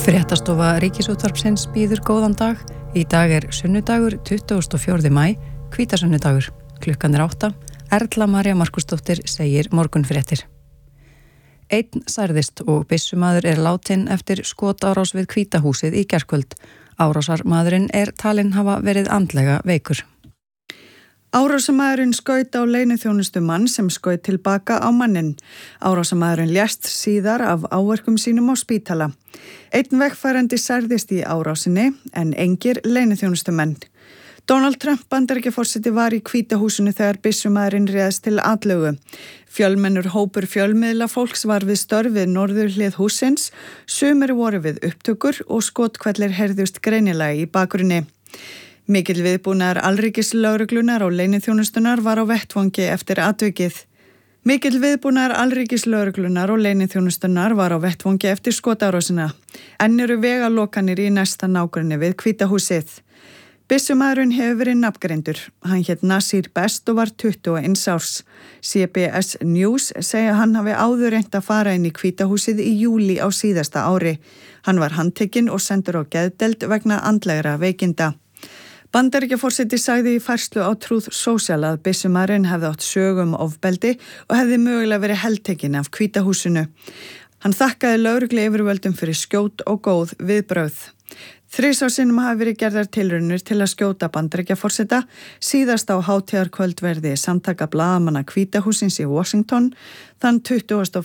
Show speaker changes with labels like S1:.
S1: Fréttastofa Ríkisútvarpsins býður góðan dag. Í dag sunnudagur 24. maí, hvítasunnudagur. Klukkan 8. Erla María Markusdóttir segir morgunfréttir. Einn særðist og byssumaður látinn eftir skotárás við Hvítahúsið í gærkvöld. Árásarmaðurinn talinn hafa verið andlega veikur.
S2: Árásarmaðurinn skaut á leyniþjónustumann sem skaut tilbaka á manninn. Árásarmaðurinn lést síðar af áverkum sínum á spítala. Einn vegfarandi særðist í árásinni en engir leyniþjónustumenn. Donald Trump Bandaríkjaforseti var í Hvítahúsinu þegar byssumaðurinn réðst til atlögu. Fjölmennur hópur fjölmiðla fólks var við störf við norðurhlið hússins, sumir voru við upptökur og skothvellir heyrðust greinilega í bakgrunni. Mikill viðbúnaður alríkislögreglunar og leyniþjónustunar var á vettvangi eftir atvikið. Skotárásina. Enn eru vegalokanir í næsta nágrenni við Hvítahúsið. Byssumaðurinn hefur verið nafngreindur. Hann hét Nasir Best og var 21 árs. CBS News segja hann hafi áður reynt að fara inn í Hvítahúsið í júlí á síðasta ári. Hann var handtekinn og sendur á geðdeild vegna andlegra veikinda. Bandaríkjaforseti sagði í færslu á Truth Social að byssumaðurinn hefði átt sögum ofbeldi og hefði mögulega verið heltekinn af Hvítahúsinu. Hann þakkaði lögregluyfirvöldum fyrir skjót og góð viðbrögð. 3 sinnum hafi verið gerðar tilraunir til að skjóta Bandaríkjaforseta, síðast á hátíðarkvöldverði samtaka blaðamanna Hvítahússins í Washington þann 25.